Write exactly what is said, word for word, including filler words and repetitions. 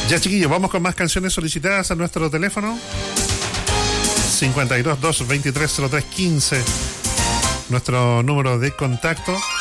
Ya, chiquillos, vamos con más canciones solicitadas a nuestro teléfono. cincuenta y dos, dos, veintitrés, cero tres, quince. Nuestro número de contacto.